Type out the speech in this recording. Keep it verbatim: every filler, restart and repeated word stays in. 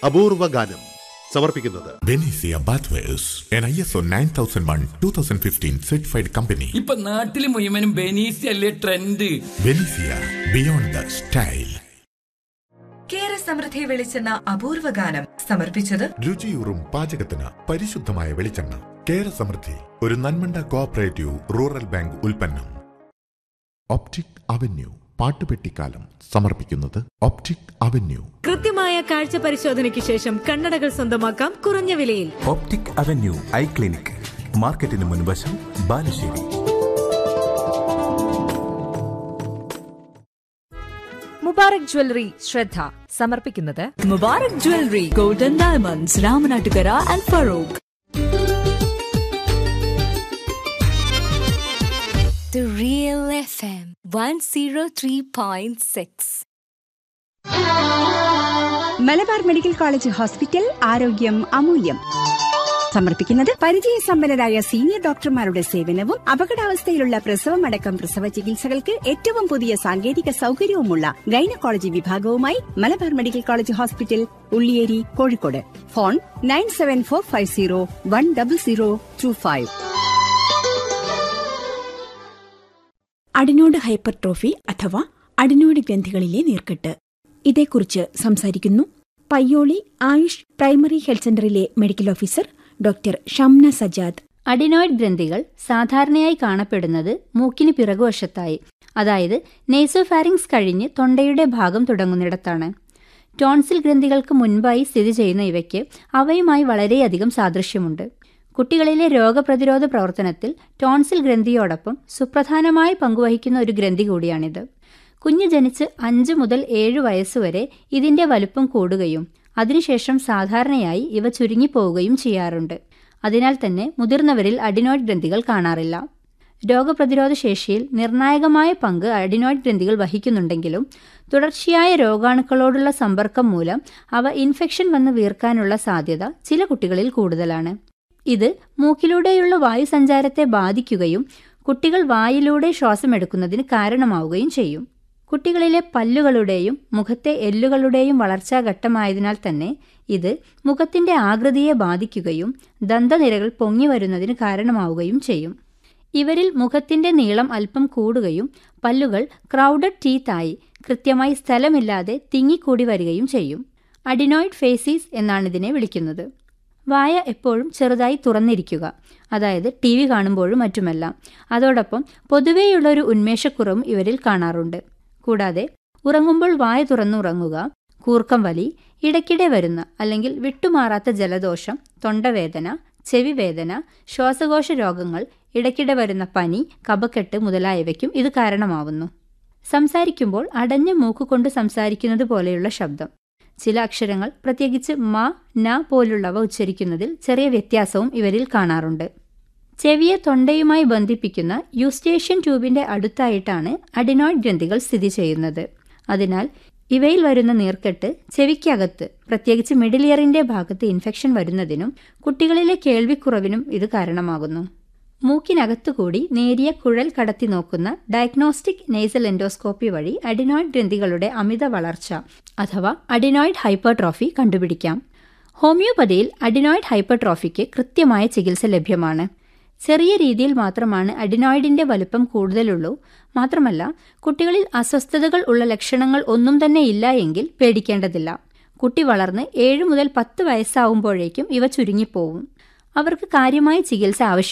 അപൂർവ ഗാനം സമർപ്പിക്കുന്നത് ബെനീസിയ ബാത്വേഴ്സ്, an I S O nine thousand one two thousand fifteen certified company. ഇപ്പൊ നാട്ടില് മുഴുവനും ബെനീസിയ അല്ലേ ട്രെൻഡ്. ബെനീസിയ, beyond the style. കേര സമൃദ്ധി വെളിച്ചെണ്ണ അപൂർവ ഗാനം സമർപ്പിച്ചത് രുചിയൂറും പാചകത്തിന് പരിശുദ്ധമായ വെളിച്ചെണ്ണ. കേര സമൃദ്ധി ഒരു നന്മണ്ട കോഓപ്പറേറ്റീവ് റൂറൽ ബാങ്ക് ഉൽപ്പന്നം. ഒപ്റ്റിക് അവന്യൂ പാട്ടുപെട്ടിക്കാലം സമർപ്പിക്കുന്നത് ഒപ്റ്റിക് അവന്യൂ. കൃത്യമായ കാഴ്ച പരിശോധനയ്ക്ക് ശേഷം കണ്ണടകൾ സ്വന്തമാക്കാം കുറഞ്ഞ വിലയിൽ. ഒപ്റ്റിക് അവന്യൂ ഐ ക്ലിനിക്, മാർക്കറ്റിന് മുൻവശം, ബാലുശ്ശേരി. മുബാറക് ജ്വല്ലറി ശ്രദ്ധ സമർപ്പിക്കുന്നത് Mubarak jewellery, golden diamonds, Ramanattukara and Farooq. The Real F M one oh three point six. Malabar medical college hospital, ആരോഗ്യം അമൂല്യം സമർപ്പിക്കുന്നത് പരിചയസമ്പന്നരായ സീനിയർ ഡോക്ടർമാരുടെ സേവനവും അപകടാവസ്ഥയിലുള്ള പ്രസവമടക്കം പ്രസവ ചികിത്സകൾക്ക് ഏറ്റവും പുതിയ സാങ്കേതിക സൗകര്യവുമുള്ള gynaecology വിഭാഗവുമായി Malabar medical college hospital, Ulliyeri, Kozhikode. Phone nine seven four five zero one double zero to five. Adenoid hypertrophy അഥവാ അഡിനോയിഡ് ഗ്രന്ഥികളിലെ നീർക്കെട്ട്, ഇതേക്കുറിച്ച് സംസാരിക്കുന്നു പയ്യോളി ആയുഷ് പ്രൈമറി ഹെൽത്ത് സെന്ററിലെ medical officer doctor Shamna Sajad. Adenoid ഗ്രന്ഥികൾ സാധാരണയായി കാണപ്പെടുന്നത് മൂക്കിന് പിറകുവശത്തായി, അതായത് നേസോഫാരിങ്സ് കഴിഞ്ഞ് തൊണ്ടയുടെ ഭാഗം തുടങ്ങുന്നിടത്താണ്. ടോൺസിൽ ഗ്രന്ഥികൾക്ക് മുൻപായി സ്ഥിതി ചെയ്യുന്ന ഇവയ്ക്ക് അവയുമായി വളരെയധികം സാദൃശ്യമുണ്ട്. കുട്ടികളിലെ രോഗപ്രതിരോധ പ്രവർത്തനത്തിൽ ടോൺസിൽ ഗ്രന്ഥിയോടൊപ്പം സുപ്രധാനമായി പങ്കുവഹിക്കുന്ന ഒരു ഗ്രന്ഥി കൂടിയാണിത്. കുഞ്ഞ് ജനിച്ച് അഞ്ച് മുതൽ ഏഴ് വയസ്സുവരെ ഇതിന്റെ വലുപ്പം കൂടുകയും അതിനുശേഷം സാധാരണയായി ഇവ ചുരുങ്ങിപ്പോവുകയും ചെയ്യാറുണ്ട്. അതിനാൽ തന്നെ മുതിർന്നവരിൽ അഡിനോയിഡ് ഗ്രന്ഥികൾ കാണാറില്ല. രോഗപ്രതിരോധ ശേഷിയിൽ നിർണായകമായ പങ്ക് അഡിനോയിഡ് ഗ്രന്ഥികൾ വഹിക്കുന്നുണ്ടെങ്കിലും തുടർച്ചയായ രോഗാണുക്കളോടുള്ള സമ്പർക്കം മൂലം അവ ഇൻഫെക്ഷൻ വന്ന് വീർക്കാനുള്ള സാധ്യത ചില കുട്ടികളിൽ കൂടുതലാണ്. ഇത് മൂക്കിലൂടെയുള്ള വായുസഞ്ചാരത്തെ ബാധിക്കുകയും കുട്ടികൾ വായിലൂടെ ശ്വാസമെടുക്കുന്നതിന് കാരണമാവുകയും ചെയ്യും. കുട്ടികളിലെ പല്ലുകളുടെയും മുഖത്തെ എല്ലുകളുടെയും വളർച്ചാഘട്ടമായതിനാൽ തന്നെ ഇത് മുഖത്തിന്റെ ആകൃതിയെ ബാധിക്കുകയും ദന്തനിരകൾ പൊങ്ങി വരുന്നതിന് കാരണമാവുകയും ചെയ്യും. ഇവരിൽ മുഖത്തിന്റെ നീളം അല്പം കൂടുകയും പല്ലുകൾ ക്രൗഡഡ് ടീത്തായി കൃത്യമായി സ്ഥലമില്ലാതെ തിങ്ങിക്കൂടി വരികയും ചെയ്യും. അഡിനോയിഡ് ഫേസീസ് എന്നാണിതിനെ വിളിക്കുന്നത്. വായ എപ്പോഴും ചെറുതായി തുറന്നിരിക്കുക, അതായത് ടി വി കാണുമ്പോഴും മറ്റുമെല്ലാം. അതോടൊപ്പം പൊതുവെയുള്ള ഒരു ഉന്മേഷക്കുറവും ഇവരിൽ കാണാറുണ്ട്. കൂടാതെ ഉറങ്ങുമ്പോൾ വായ തുറന്നുറങ്ങുക, കൂർക്കം വലി, ഇടയ്ക്കിടെ വരുന്ന അല്ലെങ്കിൽ വിട്ടുമാറാത്ത ജലദോഷം, തൊണ്ടവേദന, ചെവിവേദന, ശ്വാസകോശ രോഗങ്ങൾ, ഇടയ്ക്കിടെ വരുന്ന പനി, കഫക്കെട്ട് മുതലായവയ്ക്കും ഇത് കാരണമാവുന്നു. സംസാരിക്കുമ്പോൾ അടഞ്ഞ മൂക്കുകൊണ്ട് സംസാരിക്കുന്നത് പോലെയുള്ള ശബ്ദം, ചില അക്ഷരങ്ങൾ പ്രത്യേകിച്ച് മ, ന പോലുള്ളവ ഉച്ചരിക്കുന്നതിൽ ചെറിയ വ്യത്യാസവും ഇവരിൽ കാണാറുണ്ട്. ചെവിയെ തൊണ്ടയുമായി ബന്ധിപ്പിക്കുന്ന യൂസ്റ്റേഷ്യൻ ട്യൂബിന്റെ അടുത്തായിട്ടാണ് അഡിനോയിഡ് ഗ്രന്ഥികൾ സ്ഥിതി ചെയ്യുന്നത്. അതിനാൽ ഇവയിൽ വരുന്ന നീർക്കെട്ട് ചെവിക്കകത്ത്, പ്രത്യേകിച്ച് മിഡിൽ ഇയറിന്റെ ഭാഗത്ത് ഇൻഫെക്ഷൻ വരുന്നതിനും കുട്ടികളിലെ കേൾവിക്കുറവിനും ഇത് കാരണമാകുന്നു. മൂക്കിനകത്തുകൂടി നേരിയ കുഴൽ കടത്തി നോക്കുന്ന ഡയഗ്നോസ്റ്റിക് നേസൽ എൻഡോസ്കോപ്പി വഴി അഡിനോയിഡ് ഗ്രന്ഥികളുടെ അമിത വളർച്ച അഥവാ അഡിനോയിഡ് ഹൈപ്പർട്രോഫി കണ്ടുപിടിക്കാം. ഹോമിയോപ്പതിയിൽ അഡിനോയിഡ് ഹൈപ്പർട്രോഫിക്ക് കൃത്യമായ ചികിത്സ ലഭ്യമാണ്. ചെറിയ രീതിയിൽ മാത്രമാണ് അഡിനോയിഡിന്റെ വലുപ്പം കൂടുതലുള്ളൂ. മാത്രമല്ല, കുട്ടികളിൽ അസ്വസ്ഥതകൾ ഉള്ള ലക്ഷണങ്ങൾ ഒന്നും തന്നെ ഇല്ല എങ്കിൽ പേടിക്കേണ്ടതില്ല. കുട്ടി വളർന്ന് ഏഴ് മുതൽ പത്ത് വയസ്സാവുമ്പോഴേക്കും ഇവ ചുരുങ്ങിപ്പോവും. അവർക്ക് കാര്യമായ ചികിത്സ ആവശ്യമാണ്.